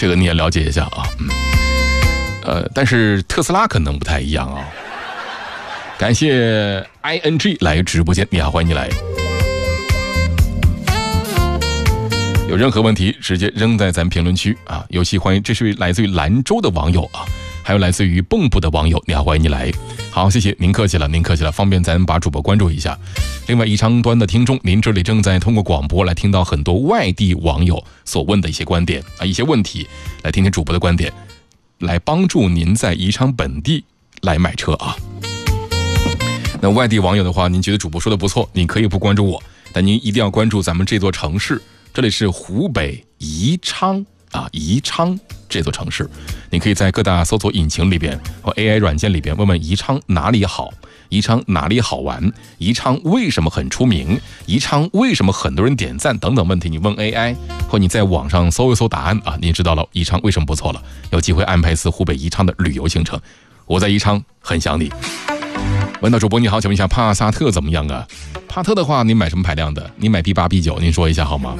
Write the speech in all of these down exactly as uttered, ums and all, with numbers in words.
这个你也了解一下啊。嗯，呃，但是特斯拉可能不太一样啊。感谢 I N G 来直播间，你好，欢迎你来。有任何问题直接扔在咱评论区啊！尤其欢迎，这是来自于兰州的网友啊，还有来自于蚌埠的网友，你好，欢迎你来。好，谢谢您，客气了，您客气了，方便咱把主播关注一下。另外，宜昌端的听众，您这里正在通过广播来听到很多外地网友所问的一些观点啊，一些问题，来听听主播的观点，来帮助您在宜昌本地来买车啊。那外地网友的话，您觉得主播说的不错，你可以不关注我，但您一定要关注咱们这座城市。这里是湖北宜昌啊，宜昌这座城市，你可以在各大搜索引擎里边和 A I 软件里边问问宜昌哪里好，宜昌哪里好玩，宜昌为什么很出名，宜昌为什么很多人点赞等等问题，你问 A I 或你在网上搜一搜答案啊，你知道了宜昌为什么不错了，有机会安排一次湖北宜昌的旅游行程。我在宜昌很想你。问到主播你好，请问一下帕萨特怎么样啊？帕特的话，你买什么排量的？你买 B 八 B 九，您说一下好吗？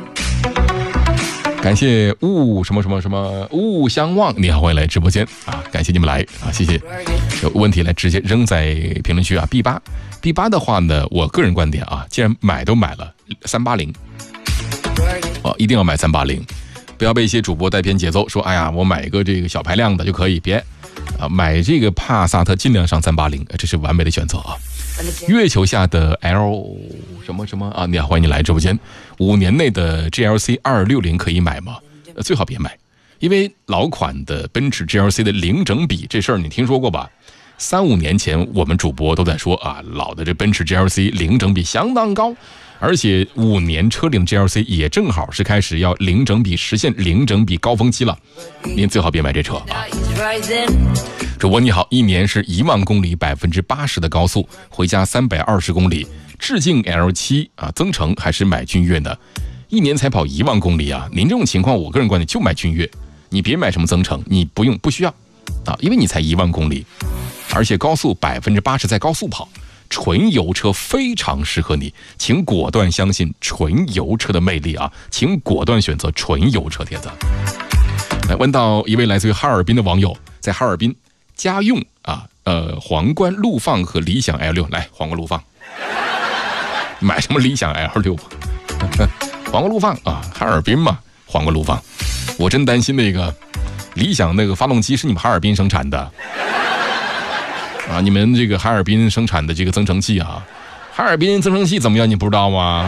感谢雾什么什么什么雾相望，你好，欢迎来直播间啊！感谢你们来啊，谢谢。有问题来直接扔在评论区啊。B 八 B 八的话呢，我个人观点啊，既然买都买了三八零，哦，一定要买三八零，不要被一些主播带偏节奏，说哎呀，我买一个这个小排量的就可以，别。啊，买这个帕萨特尽量上三八零，这是完美的选择啊！月球下的 L 什么什么啊，你好，欢迎你来直播间。五年内的 G L C 二六零可以买吗？最好别买，因为老款的奔驰 G L C 的零整比这事儿你听说过吧？三五年前我们主播都在说啊，老的这奔驰 G L C 零整比相当高。而且五年车龄的 G L C 也正好是开始要零整比，实现零整比高峰期了，您最好别买这车啊！主播你好，一年是一万公里，百分之八十的高速，回家三百二十公里，致敬 L 七啊，增程还是买君越呢？一年才跑一万公里啊！您这种情况，我个人观点就买君越，你别买什么增程，你不用不需要啊，因为你才一万公里，而且高速百分之八十在高速跑。纯油车非常适合你，请果断相信纯油车的魅力啊！请果断选择纯油车，铁子。来问到一位来自于哈尔滨的网友，在哈尔滨家用啊，呃，皇冠陆放和理想 L 六，来皇冠陆放，买什么理想 L 六？皇冠陆放啊，哈尔滨嘛，皇冠陆放。我真担心那个理想那个发动机是你们哈尔滨生产的。啊，你们这个哈尔滨生产的这个增程器啊，哈尔滨增程器怎么样？你不知道吗？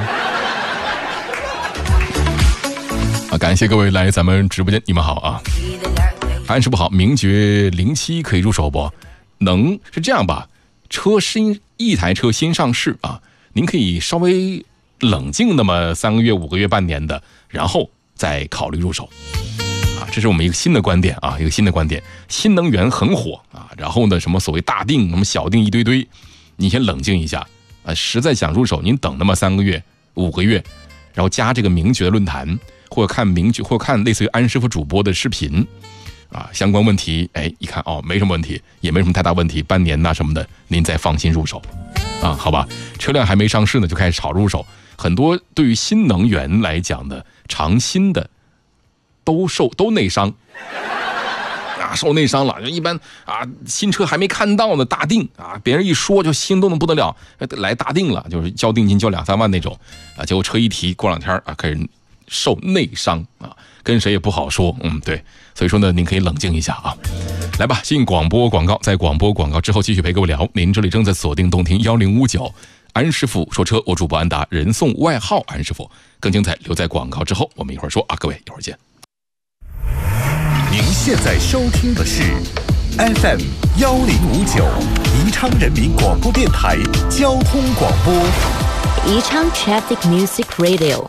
啊，感谢各位来咱们直播间，你们好啊！安师傅好，名爵零七可以入手不？能是这样吧？车新一台车新上市啊，您可以稍微冷静那么三个月、五个月、半年的，然后再考虑入手。这是我们一个新的观点啊，一个新的观点。新能源很火啊，然后呢，什么所谓大定、什么小定一堆堆，你先冷静一下啊。实在想入手，您等那么三个月、五个月，然后加这个名爵论坛，或者看名爵，或者看类似于安师傅主播的视频啊，相关问题，哎，一看哦，没什么问题，也没什么太大问题，半年呐什么的，您再放心入手啊，好吧？车辆还没上市呢，就开始炒入手，很多对于新能源来讲的尝新的。都受都内伤啊，受内伤了。就一般啊，新车还没看到呢，大定啊，别人一说就心动的不得了，来大定了，就是交定金交两三万那种啊。结果车一提，过两天啊，开始受内伤啊，跟谁也不好说。嗯，对，所以说呢，您可以冷静一下啊。来吧，进广播广告，在广播广告之后继续陪各位聊。您这里正在锁定动听幺零五九。安师傅说车，我主播安达，人送外号安师傅。更精彩留在广告之后，我们一会儿说啊，各位一会儿见。 您现在收听的是 F M 幺零五九宜昌人民广播电台交通广播， 宜昌 Traffic Music Radio。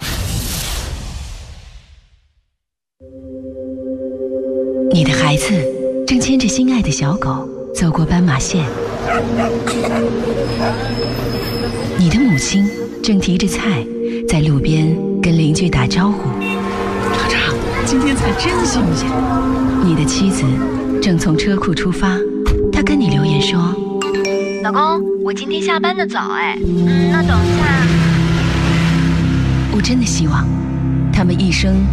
你的孩子正牵着心爱的小狗走过斑马线，你的母亲正提着菜在路边跟邻居打招呼。 厂长，今天菜真新鲜。 你的妻子正从车库出发，她跟你留言说：“ 老公，我今天下班的早哎，嗯，那等一下。” 我真的希望他们一生